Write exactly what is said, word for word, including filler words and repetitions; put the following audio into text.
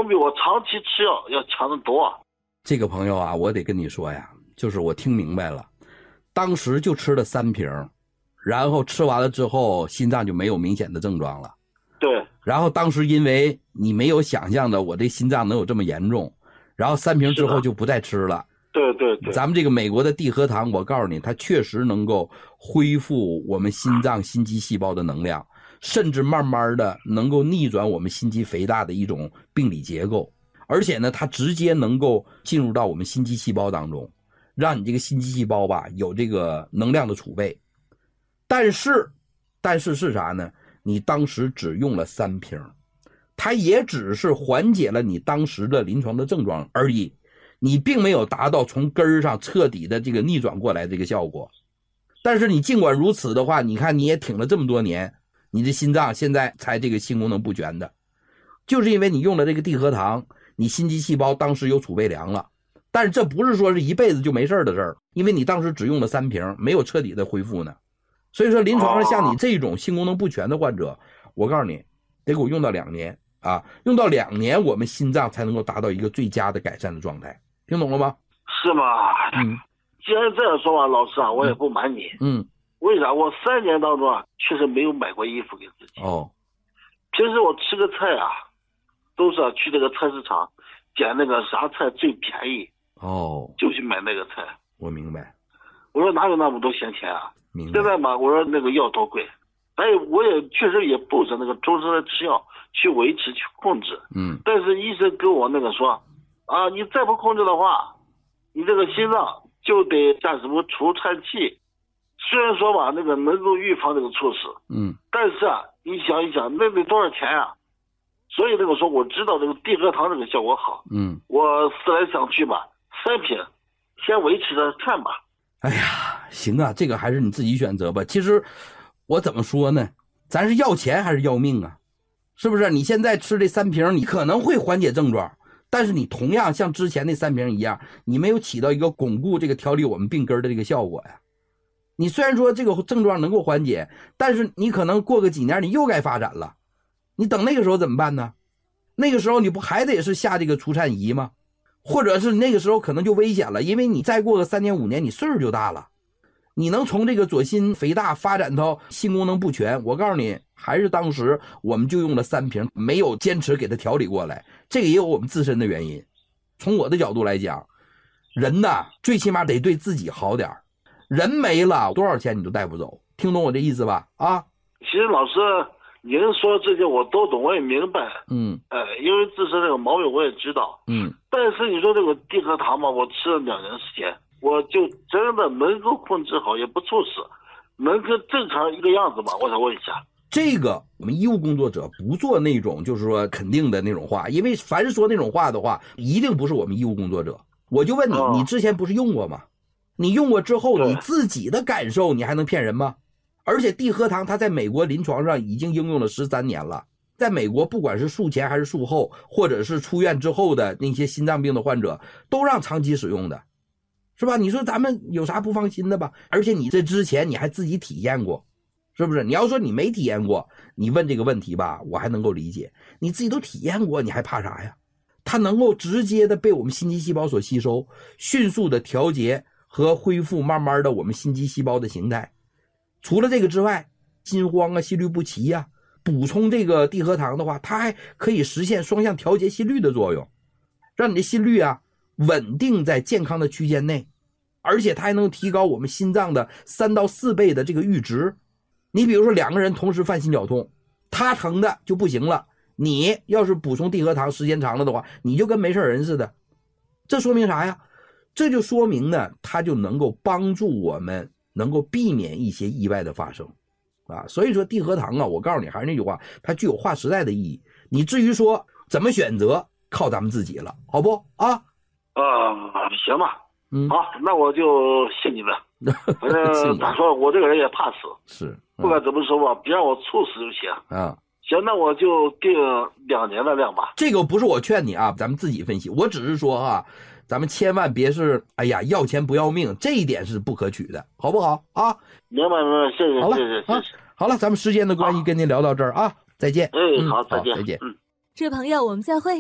总比我长期吃药要强得多啊。 这个朋友啊，我得跟你说呀，就是我听明白了，当时就吃了三瓶，然后吃完了之后心脏就没有明显的症状了。 对， 然后当时因为你没有想象的我这心脏能有这么严重，然后三瓶之后就不再吃了。 对对对， 咱们这个美国的地核糖，我告诉你，它确实能够恢复我们心脏心肌细胞的能量，甚至慢慢的能够逆转我们心肌肥大的一种病理结构。而且呢，它直接能够进入到我们心肌细胞当中，让你这个心肌细胞吧有这个能量的储备。但是，但是是啥呢？你当时只用了三瓶，它也只是缓解了你当时的临床的症状而已，你并没有达到从根儿上彻底的这个逆转过来这个效果。但是你尽管如此的话，你看你也挺了这么多年，你的心脏现在才这个性功能不全的，就是因为你用了这个地核糖，你心肌细胞当时有储备粮了。但是这不是说是一辈子就没事的事儿，因为你当时只用了三瓶，没有彻底的恢复呢。所以说临床上像你这种性功能不全的患者，我告诉你得给我用到两年啊，用到两年我们心脏才能够达到一个最佳的改善的状态，听懂了吗？ 是吗？ 嗯， 既然这样说吧，老师啊，我也不瞒你。 嗯， 为啥？我三年当中啊，确实没有买过衣服给自己。 哦， 平时我吃个菜啊，都是啊去这个菜市场捡那个啥菜最便宜， 哦， 就去买那个菜。 我明白。 我说哪有那么多闲钱啊？ 明白。 现在嘛，我说那个药多贵，还有我也确实也不止那个终身的吃药去维持去控制。 嗯。 但是医生跟我那个说，啊，你再不控制的话，你这个心脏就得下什么除颤器。虽然说吧，那个能够预防这个猝死， 嗯， 但是啊，你想一想，那得多少钱啊？所以那个说我知道这个地核糖这个效果好， 嗯， 我思来想去吧，三瓶，先维持着看吧。 哎呀，行啊，这个还是你自己选择吧。其实我怎么说呢，咱是要钱还是要命啊？是不是？你现在吃这三瓶，你可能会缓解症状，但是你同样像之前那三瓶一样，你没有起到一个巩固这个调理我们病根的这个效果呀。你虽然说这个症状能够缓解，但是你可能过个几年你又该发展了，你等那个时候怎么办呢？那个时候你不还得是下这个除颤仪吗？或者是那个时候可能就危险了，因为你再过个三年五年，你岁数就大了，你能从这个左心肥大发展到性功能不全，我告诉你，还是当时我们就用了三瓶，没有坚持给它调理过来，这个也有我们自身的原因。从我的角度来讲，人呐，最起码得对自己好点，人没了，多少钱你都带不走，听懂我这意思吧？啊， 其实老师，您说这些我都懂，我也明白。 嗯， 呃，因为自身这个毛病我也知道。 嗯， 但是你说这个地核糖嘛，我吃了两年时间，我就真的能够控制好，也不猝死，能跟正常一个样子吗？我想问一下。 这个我们医务工作者不做那种就是说肯定的那种话，因为凡是说那种话的话，一定不是我们医务工作者。我就问你， 哦、 你之前不是用过吗？你用过之后，你自己的感受你还能骗人吗？而且地核糖它在美国临床上已经应用了十三年了，在美国不管是术前还是术后，或者是出院之后的那些心脏病的患者，都让长期使用的，是吧？你说咱们有啥不放心的吧？而且你这之前你还自己体验过，是不是？你要说你没体验过，你问这个问题吧，我还能够理解。你自己都体验过，你还怕啥呀？它能够直接的被我们心肌细胞所吸收，迅速的调节和恢复慢慢的我们心肌细胞的形态。除了这个之外，心慌啊、心律不齐啊，补充这个地核糖的话，它还可以实现双向调节心率的作用，让你的心率啊稳定在健康的区间内，而且它还能提高我们心脏的三到四倍的这个阈值。你比如说两个人同时犯心绞痛，他疼的就不行了，你要是补充地核糖时间长了的话，你就跟没事人似的。这说明啥呀？这就说明呢，它就能够帮助我们能够避免一些意外的发生啊。所以说地核糖啊，我告诉你还是那句话，它具有划时代的意义。你至于说怎么选择，靠咱们自己了，好不啊？ 啊、呃，行吧， 嗯， 好，那我就信你们。反正咋说，我这个人也怕死， 是、 嗯、不管怎么说吧，别让我猝死就行啊。 行，那我就定两年的量吧。 这个不是我劝你啊，咱们自己分析。我只是说啊，咱们千万别是哎呀要钱不要命，这一点是不可取的，好不好啊？ 明白明白，谢谢， 好了， 谢谢谢谢。 好了，咱们时间的关系跟您聊到这儿啊，再见。 哎，好， 再见， 再见， 再见。 嗯。 这位朋友，我们再会。